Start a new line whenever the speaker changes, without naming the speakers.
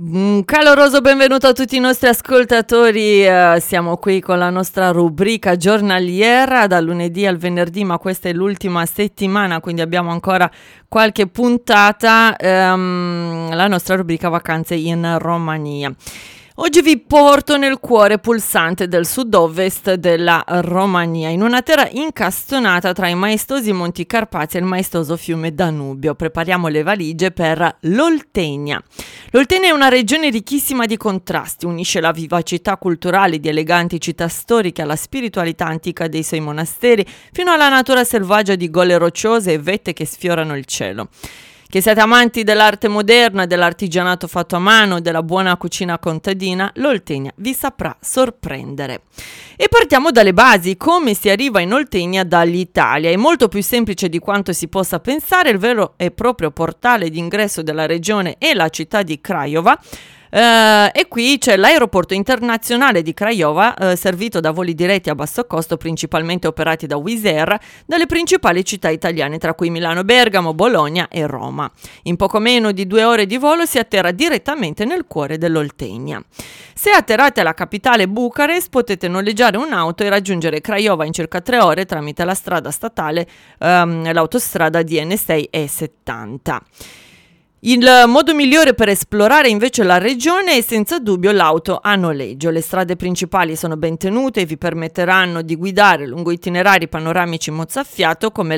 Un caloroso benvenuto a tutti i nostri ascoltatori, siamo qui con la nostra rubrica giornaliera dal lunedì al venerdì, ma questa è l'ultima settimana, quindi abbiamo ancora qualche puntata, la nostra rubrica Vacanze in Romania. Oggi vi porto nel cuore pulsante del sud-ovest della Romania, in una terra incastonata tra i maestosi Monti Carpazi e il maestoso fiume Danubio. Prepariamo le valigie per l'Oltenia. L'Oltenia è una regione ricchissima di contrasti, unisce la vivacità culturale di eleganti città storiche alla spiritualità antica dei suoi monasteri, fino alla natura selvaggia di gole rocciose e vette che sfiorano il cielo. Che siate amanti dell'arte moderna, dell'artigianato fatto a mano, della buona cucina contadina, l'Oltenia vi saprà sorprendere. E partiamo dalle basi. Come si arriva in Oltenia dall'Italia? È molto più semplice di quanto si possa pensare. Il vero e proprio portale d'ingresso della regione è la città di Craiova. E qui c'è l'aeroporto internazionale di Craiova, servito da voli diretti a basso costo, principalmente operati da Wizz Air, dalle principali città italiane, tra cui Milano, Bergamo, Bologna e Roma. In poco meno di 2 ore di volo si atterra direttamente nel cuore dell'Oltenia. Se atterrate alla capitale Bucarest, potete noleggiare un'auto e raggiungere Craiova in circa 3 ore tramite la strada statale, l'autostrada DN6 e 70. Il modo migliore per esplorare invece la regione è senza dubbio l'auto a noleggio. Le strade principali sono ben tenute e vi permetteranno di guidare lungo itinerari panoramici mozzafiato come